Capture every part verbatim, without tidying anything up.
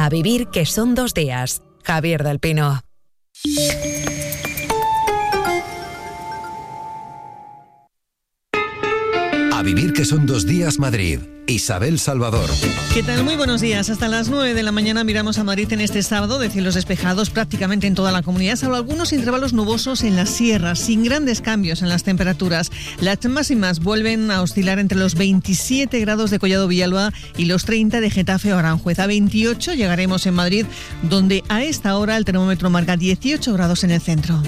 A vivir que son dos días. Javier del Pino. A vivir que son dos días Madrid. Isabel Salvador. ¿Qué tal? Muy buenos días. Hasta las nueve de la mañana miramos a Madrid en este sábado de cielos despejados prácticamente en toda la comunidad, salvo algunos intervalos nubosos en las sierras, sin grandes cambios en las temperaturas. Las máximas vuelven a oscilar entre los veintisiete grados de Collado Villalba y los treinta de Getafe o Aranjuez. A veintiocho llegaremos en Madrid, donde a esta hora el termómetro marca dieciocho grados en el centro.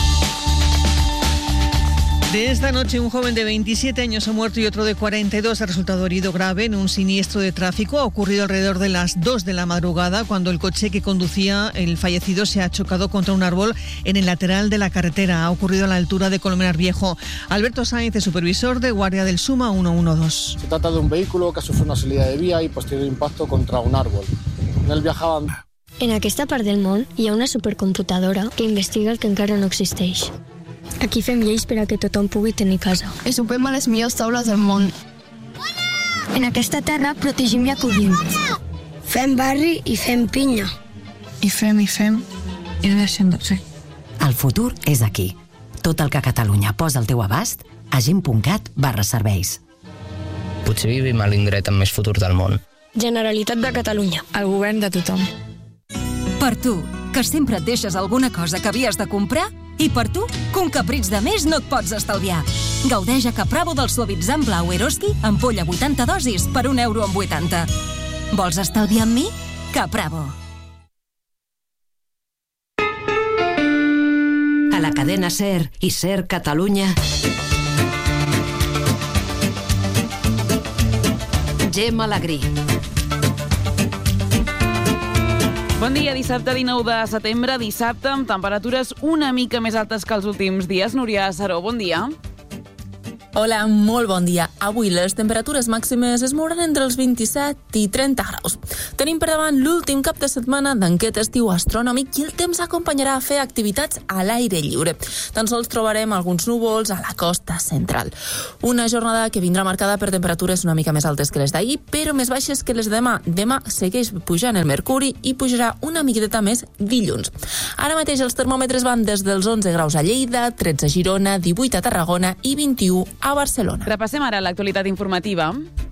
De esta noche, un joven de veintisiete años ha muerto y otro de cuarenta y dos ha resultado herido grave en un siniestro de tráfico. Ha ocurrido alrededor de las dos de la madrugada, cuando el coche que conducía el fallecido se ha chocado contra un árbol en el lateral de la carretera. Ha ocurrido a la altura de Colmenar Viejo. Alberto Sáenz es supervisor de Guardia del Suma ciento doce. Se trata de un vehículo que ha sufrido una salida de vía y posterior impacto contra un árbol. En él viajaven... En aquesta part del món hi ha una supercomputadora que investiga el que encara no existeix. Aquí fem lleis per a que tothom pugui tenir casa. I sopem a les millors taules del món. En aquesta terra protegim i acollim. Fem barri i fem pinya. I fem i fem i no deixem de fer. El futur és aquí. Tot el que Catalunya posa al teu abast a gent punt cat barra serveis. Potser vivim a l'indret amb més futur del món. Generalitat de Catalunya. El govern de tothom. Per tu, que sempre et deixes alguna cosa que havies de comprar, i per tu, que un capritx de més no et pots estalviar. Gaudeix a Capravo del suavitzant blau Eroski, ampolla vuitanta dosis per un euro amb vuitanta. Vols estalviar amb mi? Capravo. A la cadena SER i SER Catalunya. Gemma Alegrí. Bon dia, dissabte dinou de setembre, dissabte amb temperatures una mica més altes que els últims dies. Núria Saró, bon dia. Hola, molt bon dia. Avui les temperatures màximes es mouran entre els vint-i-set i trenta graus. Tenim per davant l'últim cap de setmana d'enquest estiu astronòmic i el temps acompanyarà a fer activitats a l'aire lliure. Tan sols trobarem alguns núvols a la costa central. Una jornada que vindrà marcada per temperatures una mica més altes que les d'ahir, però més baixes que les de demà. Demà segueix pujant el mercuri i pujarà una miqueta més dilluns. Ara mateix els termòmetres van des dels onze graus a Lleida, tretze a Girona, divuit a Tarragona i vint-i-u a Barcelona. Repassem ara l'actualitat informativa.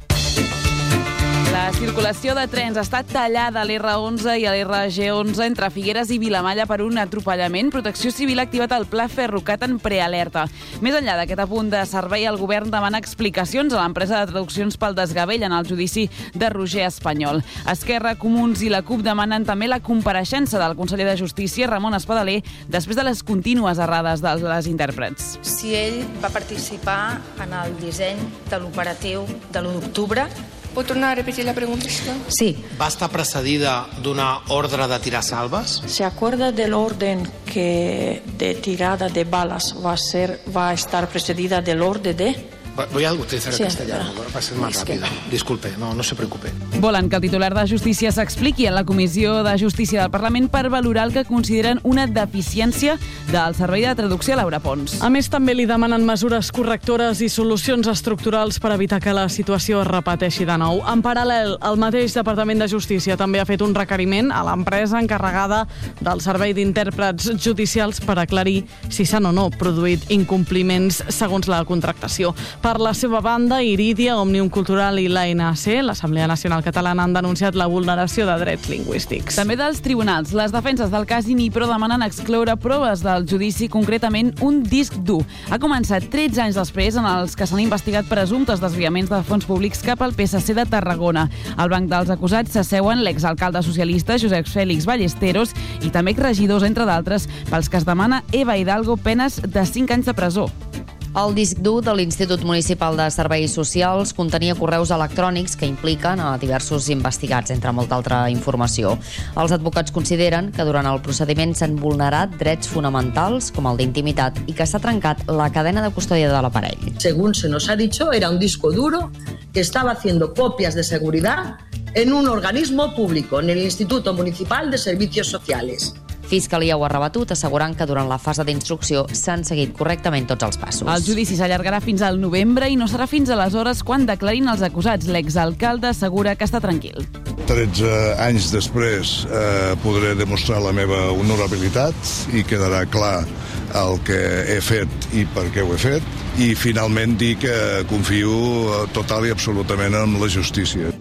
La circulació de trens està tallada a l'erre onze i a l'erre ge onze entre Figueres i Vilamalla per un atropellament. Protecció Civil ha activat el pla Ferrocat en prealerta. Més enllà d'aquest apunt de servei, el govern demana explicacions a l'empresa de traduccions pel desgavell en el judici de Roger Espanyol. Esquerra, Comuns i la CUP demanen també la compareixença del conseller de Justícia, Ramon Espadaler, després de les contínues errades de les intèrprets. Si ell va participar en el disseny de l'operatiu de l'u d'octubre, ¿Puedo tornar a repetir la pregunta? sí. ¿Va estar precedida d'una ordre de tirar salves? ¿Se acuerda del orden que de tirada de balas va a ser, va a estar precedida del orden de? Voy a utilizar el Sí, castellano, va a ser más rápido. Disculpe, no, no se preocupe. Volen que el titular de Justícia s'expliqui en la Comissió de Justícia del Parlament per valorar el que consideren una deficiència del servei de traducció a Laura Pons. A més, també li demanen mesures correctores i solucions estructurals per evitar que la situació es repeteixi de nou. En paral·lel, el mateix Departament de Justícia també ha fet un requeriment a l'empresa encarregada del servei d'intèrprets judicials per aclarir si s'han o no produït incompliments segons la contractació. Per la seva banda, Iridia, Òmnium Cultural i l'A N C, l'Assemblea Nacional Catalana, han denunciat la vulneració de drets lingüístics. També dels tribunals. Les defenses del cas Inipro demanen excloure proves del judici, concretament un disc dur. Ha començat tretze anys després en els que s'han investigat presumptes desviaments de fons públics cap al P S C de Tarragona. Al banc dels acusats s'asseuen l'exalcalde socialista Josep Fèlix Ballesteros i també regidors, entre d'altres, pels que es demana Eva Hidalgo penes de cinc anys de presó. El disc dur de l'Institut Municipal de Serveis Socials contenia correus electrònics que impliquen a diversos investigats, entre molta altra informació. Els advocats consideren que durant el procediment s'han vulnerat drets fonamentals, com el d'intimitat, i que s'ha trencat la cadena de custòdia de l'aparell. Según se nos ha dicho, era un disco duro que estaba haciendo copias de seguridad en un organismo público, en el Instituto Municipal de Servicios Sociales. Fiscalia ho ha rebatut, assegurant que durant la fase d'instrucció s'han seguit correctament tots els passos. El judici s'allargarà fins al novembre i no serà fins aleshores quan declarin els acusats. L'exalcalde assegura que està tranquil. tretze anys després eh, podré demostrar la meva honorabilitat i quedarà clar el que he fet i per què ho he fet, i finalment dir que confio total i absolutament en la justícia.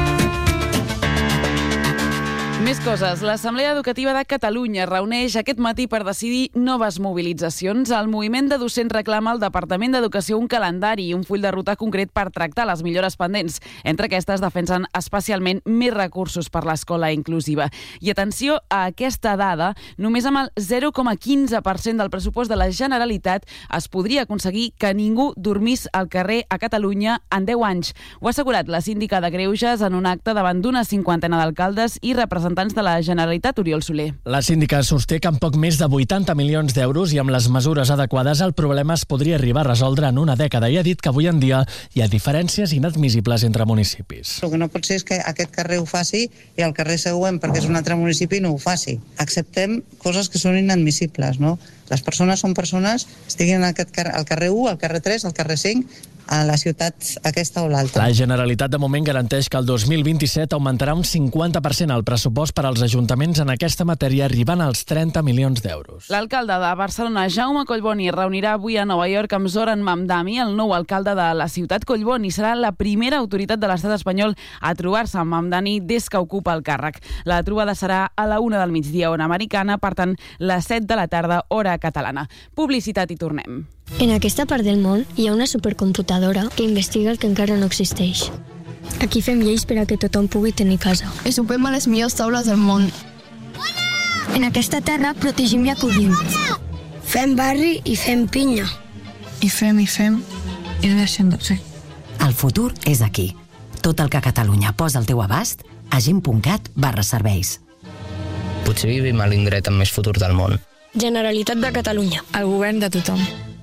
Més coses. L'Assemblea Educativa de Catalunya reuneix aquest matí per decidir noves mobilitzacions. El moviment de docents reclama al Departament d'Educació un calendari i un full de ruta concret per tractar les millores pendents. Entre aquestes defensen especialment més recursos per l'escola inclusiva. I atenció a aquesta dada, només amb el zero coma quinze per cent del pressupost de la Generalitat es podria aconseguir que ningú dormís al carrer a Catalunya en deu anys. Ho ha assegurat la síndica de Greuges en un acte davant d'una cinquantena d'alcaldes i representants de la Generalitat, Oriol Soler. La síndica sosté que amb poc més de vuitanta milions d'euros i amb les mesures adequades el problema es podria arribar a resoldre en una dècada i ha dit que avui en dia hi ha diferències inadmissibles entre municipis. El que no pot ser és que aquest carrer ho faci i el carrer següent, perquè és un altre municipi, no ho faci. Acceptem coses que són inadmissibles, no? Les persones són persones, estiguin al carrer u, al carrer tres, al carrer cinc, a la ciutat aquesta o l'altra. La Generalitat de moment garanteix que el dos mil vint-i-set augmentarà un cinquanta per cent el pressupost per als ajuntaments en aquesta matèria, arribant als trenta milions d'euros. L'alcalde de Barcelona, Jaume Collboni, reunirà avui a Nova York amb Zoran Mamdani, el nou alcalde de la ciutat. Collboni serà la primera autoritat de l'estat espanyol a trobar-se amb Mamdani des que ocupa el càrrec. La trobada serà a la una del migdia, hora americana, per tant, les set de la tarda, hora catalana. Publicitat i tornem. En aquesta part del món hi ha una supercomputadora que investiga el que encara no existeix. Aquí fem lleis per a que tothom pugui tenir casa. I sopem a les millors taules del món. En aquesta terra protegim i acollim. Fem barri i fem pinya. I fem i fem i no deixem de ser. El futur és aquí. Tot el que Catalunya posa al teu abast a gent punt cat barra serveis. Potser vivim a l'indret amb més futur del món. Generalitat de Catalunya. El govern de tothom.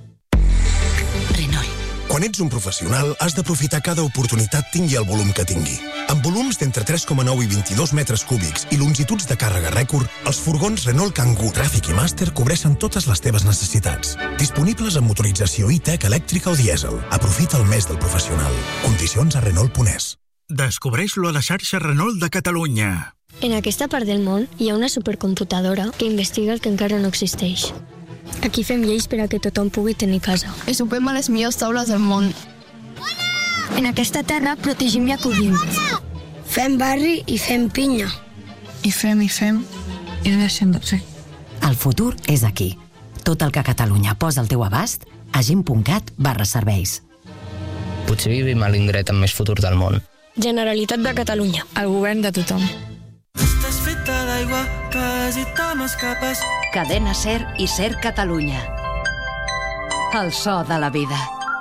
Quan ets un professional, has d'aprofitar cada oportunitat tingui el volum que tingui. Amb volums d'entre tres coma nou i vint-i-dos metres cúbics i longituds de càrrega rècord, els furgons Renault Kangoo, Tràfic i Master cobreixen totes les teves necessitats. Disponibles amb motorització e-tech elèctrica o dièsel. Aprofita el mes del professional. Condicions a Renault punt es. Descobreix-lo a la xarxa Renault de Catalunya. En aquesta part del món hi ha una supercomputadora que investiga el que encara no existeix. Aquí fem lleis per a que tothom pugui tenir casa. I sopem a les millors taules del món. En aquesta terra protegim i acollim. Fem barri i fem pinya. I fem i fem i no deixem de ser. El futur és aquí. Tot el que Catalunya posa al teu abast a gent punt cat barra serveis. Potser vivim a l'indret amb més futur del món. Generalitat de Catalunya. El govern de tothom. Estàs feta d'aigua, quasi te m'escapes. Cadena Ser i Ser Catalunya. El so de la vida.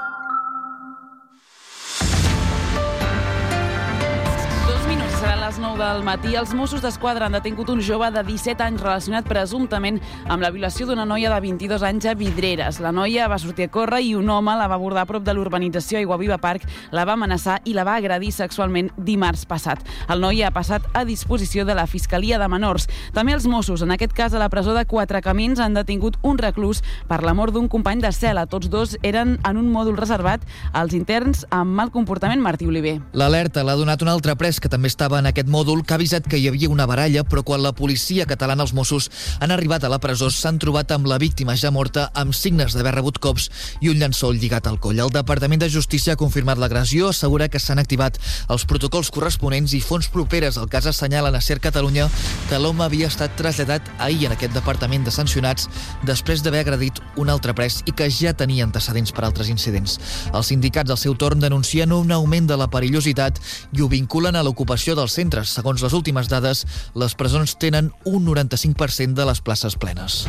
les nou del matí, els Mossos d'Esquadra han detingut un jove de disset anys relacionat presumptament amb la violació d'una noia de vint-i-dos anys a Vidreres. La noia va sortir a córrer i un home la va abordar a prop de l'urbanització Aiguaviva Park, la va amenaçar i la va agredir sexualment dimarts passat. El noi ha passat a disposició de la Fiscalia de Menors. També els Mossos, en aquest cas a la presó de Quatre Camins, han detingut un reclús per la mort d'un company de cel·la. Tots dos eren en un mòdul reservat als interns amb mal comportament. Martí Oliver. L'alerta l'ha donat un altre pres que també estava en aquest mòdul, que ha avisat que hi havia una baralla, però quan la policia catalana, els Mossos, han arribat a la presó, s'han trobat amb la víctima ja morta, amb signes d'haver rebut cops i un llençol lligat al coll. El Departament de Justícia ha confirmat l'agressió, assegura que s'han activat els protocols corresponents i fonts properes al cas assenyalen a Ser Catalunya que l'home havia estat traslladat ahir en aquest departament de sancionats després d'haver agredit un altre pres i que ja tenia antecedents per altres incidents. Els sindicats, al seu torn, denuncien un augment de la perillositat i ho vinculen a l'ocupació dels centres. Segons les últimes dades, les presons tenen un noranta-cinc per cent de les places plenes.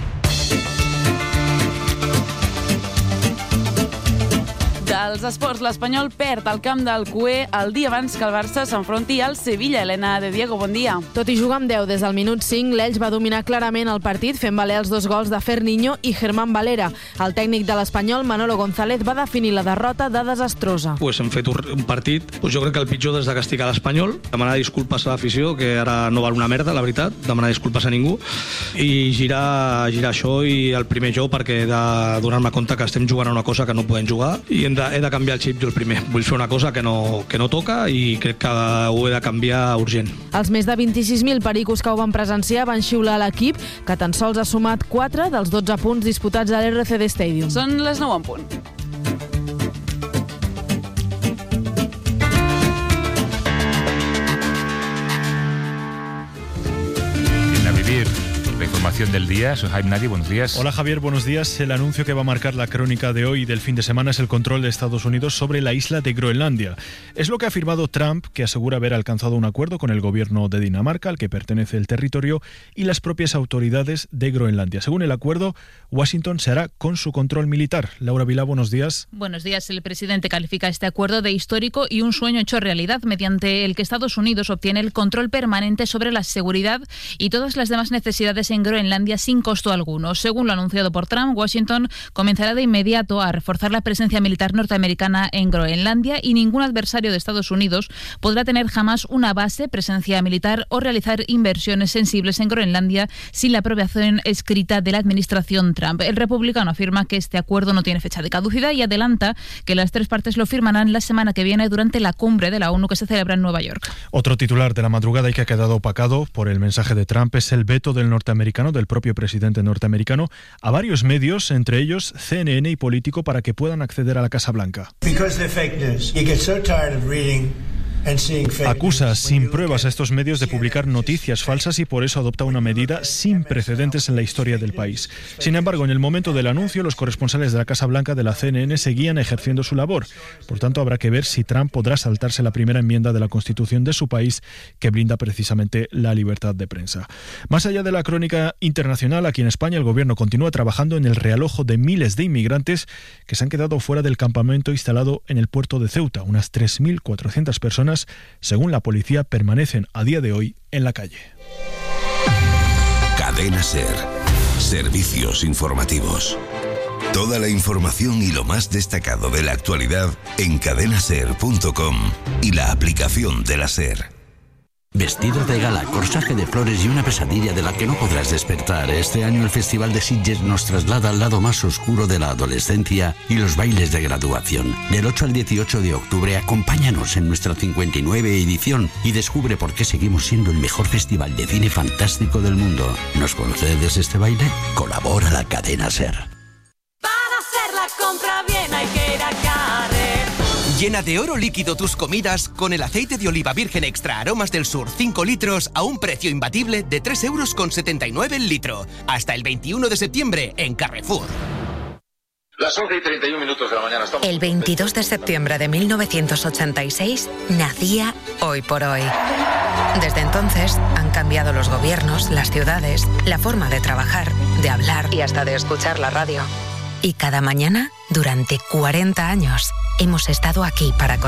Dels esports, l'Espanyol perd al camp del Cué el dia abans que el Barça s'enfronti al Sevilla. Elena de Diego, bon dia. Tot i jugar amb deu des del minut cinc, l'Elx va dominar clarament el partit, fent valer els dos gols de Ferniño i Germán Valera. El tècnic de l'Espanyol, Manolo González, va definir la derrota de desastrosa. Pues hem fet un partit, pues jo crec que el pitjor des de castigar l'Espanyol, demanar disculpes a l'afició, que ara no val una merda, la veritat, demanar disculpes a ningú, i girar, girar això i el primer joc perquè he de donar-me compte que estem jugant a una cosa que no podem jugar i hem de, he de canviar el xip jo el primer. Vull fer una cosa que no, que no toca i crec que ho he de canviar urgent. Els més de vint-i-sis mil pericos que ho van presenciar van xiular a l'equip, que tan sols ha sumat quatre dels dotze punts disputats a l'R C D Stadium. Són les nou en punt. La información del día, soy Jaime Nadi, buenos días. Hola Javier, buenos días. El anuncio que va a marcar la crónica de hoy y del fin de semana es el control de Estados Unidos sobre la isla de Groenlandia. Es lo que ha afirmado Trump, que asegura haber alcanzado un acuerdo con el gobierno de Dinamarca, al que pertenece el territorio, y las propias autoridades de Groenlandia. Según el acuerdo, Washington se hará con su control militar. Laura Vilá, buenos días. Buenos días. El presidente califica este acuerdo de histórico y un sueño hecho realidad, mediante el que Estados Unidos obtiene el control permanente sobre la seguridad y todas las demás necesidades en Groenlandia sin costo alguno. Según lo anunciado por Trump, Washington comenzará de inmediato a reforzar la presencia militar norteamericana en Groenlandia y ningún adversario de Estados Unidos podrá tener jamás una base, presencia militar o realizar inversiones sensibles en Groenlandia sin la aprobación escrita de la administración Trump. El republicano afirma que este acuerdo no tiene fecha de caducidad y adelanta que las tres partes lo firmarán la semana que viene durante la cumbre de la ONU que se celebra en Nueva York. Otro titular de la madrugada y que ha quedado opacado por el mensaje de Trump es el veto del norteamericano, del propio presidente norteamericano, a varios medios, entre ellos C N N y Político, para que puedan acceder a la Casa Blanca. Acusa sin pruebas a estos medios de publicar noticias falsas y por eso adopta una medida sin precedentes en la historia del país. Sin embargo, en el momento del anuncio, los corresponsales de la Casa Blanca de la C N N seguían ejerciendo su labor. Por tanto, habrá que ver si Trump podrá saltarse la primera enmienda de la Constitución de su país, que blinda precisamente la libertad de prensa. Más allá de la crónica internacional, aquí en España el gobierno continúa trabajando en el realojo de miles de inmigrantes que se han quedado fuera del campamento instalado en el puerto de Ceuta. Unas tres mil cuatrocientas personas, según la policía, permanecen a día de hoy en la calle. Cadena SER. Servicios informativos. Toda la información y lo más destacado de la actualidad en cadena ser punto com y la aplicación de la SER. Vestido de gala, corsaje de flores y una pesadilla de la que no podrás despertar. Este año el Festival de Sitges nos traslada al lado más oscuro de la adolescencia y los bailes de graduación. Del ocho al dieciocho de octubre, acompáñanos en nuestra cincuenta y nueve edición y descubre por qué seguimos siendo el mejor festival de cine fantástico del mundo. ¿Nos concedes este baile? Colabora la cadena SER. Para hacer la compra bien hay que ir a Carrefour. Llena de oro líquido tus comidas con el aceite de oliva virgen extra Aromas del Sur cinco litros a un precio imbatible de tres euros con setenta y nueve el litro. Hasta el veintiuno de septiembre en Carrefour. Las once y treinta y un minutos de la mañana estamos... El veintidós de septiembre de mil novecientos ochenta y seis nacía Hoy por Hoy. Desde entonces han cambiado los gobiernos, las ciudades, la forma de trabajar, de hablar y hasta de escuchar la radio. Y cada mañana, durante cuarenta años, hemos estado aquí para